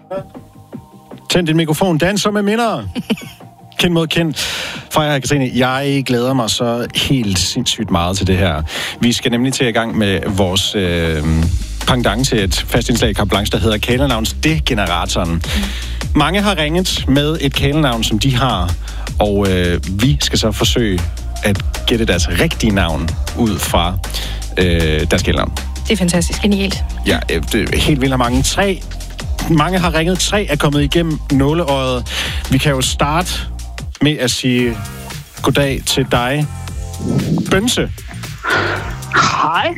Tænd din mikrofon. Danser med minder. Kind mod kind. Freja og Katrine, jeg glæder mig så helt sindssygt meget til det her. Vi skal nemlig til i gang med vores pendant til et fast indslag i Carte Blanche, der hedder Kælenavnsdegeneratoren. Mange har ringet med et kælenavn, som de har, og vi skal så forsøge at gætte deres rigtige navn ud fra deres kælenavn. Det er fantastisk genialt. Ja, det er helt vildt mange. Mange har ringet. 3 er kommet igennem nåleøjet. Vi kan jo starte med at sige goddag til dig, Bønse. Hej.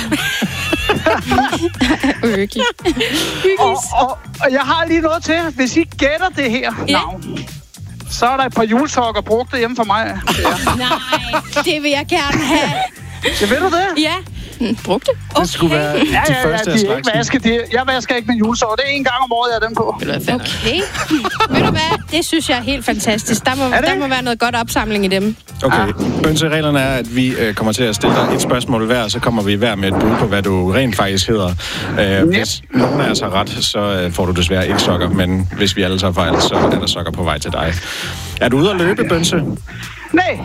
Og jeg har lige noget til. Hvis I gætter det her navn, så er der et par julesokker brugt hjemme for mig. Ja. Nej, det vil jeg gerne have. Ja, ved du det? Ja. Brugte? Okay. Det skulle være de første af slagsen. Jeg vasker ikke min julesokker. Det er 1 gang om året, jeg har dem på. Okay. Ved du hvad? Det synes jeg er helt fantastisk. Der må være noget godt opsamling i dem. Okay. Reglerne er, at vi kommer til at stille dig et spørgsmål hver, så kommer vi hver med et bud på, hvad du rent faktisk hedder. Hvis nogen af os har ret, så får du desværre ikke sokker, men hvis vi alle tager fejl, så er der sokker på vej til dig. Er du ude at løbe, Bønse? Nej.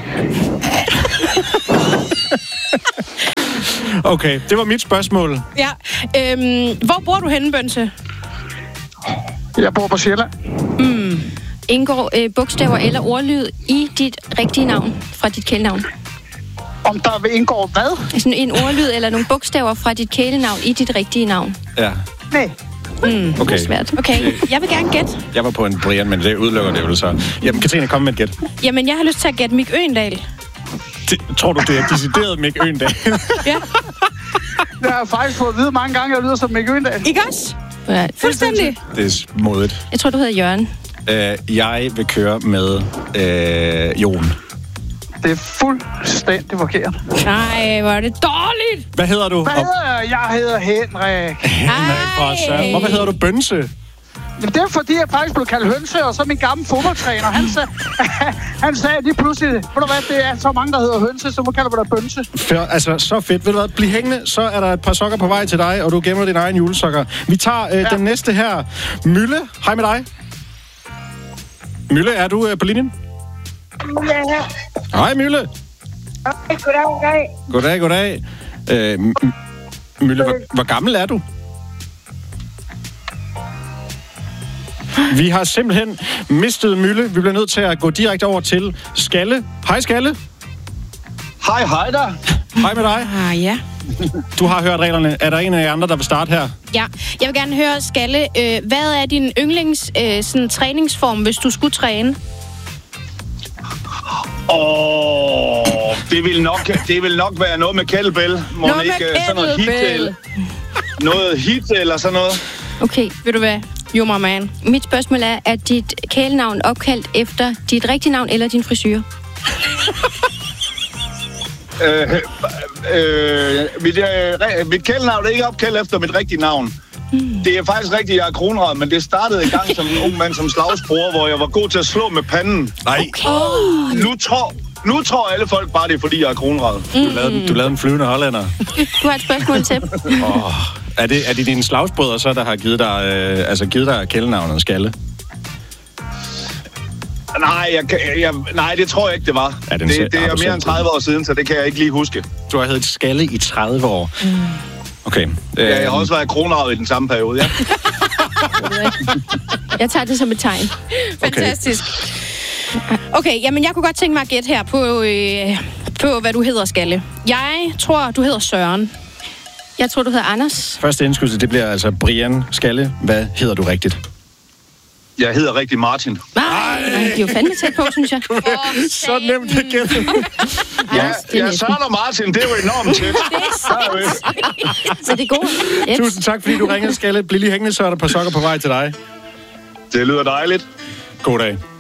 Okay, det var mit spørgsmål. Ja. Hvor bor du henne, Bønse? Jeg bor på Sjælland. Indgår bogstaver eller ordlyd i dit rigtige navn fra dit kælenavn? Om der indgår hvad? Sådan en ordlyd eller nogle bogstaver fra dit kælenavn i dit rigtige navn? Ja. Nej. Okay. Det er svært. Okay, jeg vil gerne gætte. Jeg var på en Brian, men det udelukker det jo så. Jamen, Katrine, kom med et gæt. Jamen, jeg har lyst til at gætte Mick Øgendahl. Tror du, det er decideret Mick Øgendahl? Ja. Jeg har faktisk fået at vide mange gange, at jeg lyder som Mick Øgendahl. Ikke også? Ja, fuldstændig. Det er modigt. Jeg tror, du hedder Jørgen. Jeg vil køre med Jon. Det er fuldstændig forkert. Nej, hvor er det dårligt. Hvad hedder du? Hvad hedder jeg? Jeg hedder Henrik. Henrik fra Søren. Og hvad hedder du? Bønse? Jamen, det er fordi, jeg faktisk blev kaldt hønse, og så min gamle fodboldtræner, han sagde lige pludselig, ved du hvad, det er så mange, der hedder hønse, så må kalder vi dig bønse. Altså, så fedt. Ved du hvad, bliv hængende, så er der et par sokker på vej til dig, og du gemmer din egen julesokker. Vi tager den næste her. Mylle, hej med dig. Mylle, er du på linjen? Ja. Hej, Mylle. Goddag. Mylle, hvor gammel er du? Vi har simpelthen mistet Mylle. Vi bliver nødt til at gå direkte over til Skalle. Hej, Skalle. Hej der. Hej med dig. Ja. Du har hørt reglerne. Er der en af jer andre, der vil starte her? Ja, jeg vil gerne høre, Skalle, hvad er din yndlings sådan, træningsform, hvis du skulle træne? Det vil nok være noget med kettlebell. Noget ikke sådan noget hit, noget hit eller sådan noget. Okay, ved du hvad? Jo, my man. Mit spørgsmål er dit kælenavn opkaldt efter dit rigtige navn eller din frisyr? Mit kælenavn er ikke opkaldt efter mit rigtige navn. Det er faktisk rigtigt, jeg er kronrad, men det startede i gang som en ung mand som slagsbror, hvor jeg var god til at slå med panden. Nej. Okay. Nu tror alle folk bare, det er fordi, jeg er kronrad. Du lavede en flyvende hollænder. Du har et spørgsmål til. Er det dine slagsbrødre så, der har givet dig kælenavnet Skalle? Nej, det tror jeg ikke, det var. Ja, det er mere end 30 år siden, så det kan jeg ikke lige huske. Du har heddet Skalle i 30 år. Okay. Ja, jeg har også været kronrad i den samme periode, ja. Jeg tager det som et tegn. Fantastisk. Okay, jamen jeg kunne godt tænke mig at gætte her på hvad du hedder, Skalle. Jeg tror, du hedder Søren. Jeg tror, du hedder Anders. Første indskydelse, det bliver altså Brian Skalle. Hvad hedder du rigtigt? Jeg hedder rigtig Martin. Nej, det er jo fandme tæt på, synes jeg. Så nemt at gætte. Ja, Søren og Martin, det er jo enormt tæt. Så det er godt. Yes. Tusind tak, fordi du ringede, Skalle. Bliv lige hængende, så er der et par sokker på vej til dig. Det lyder dejligt. God dag.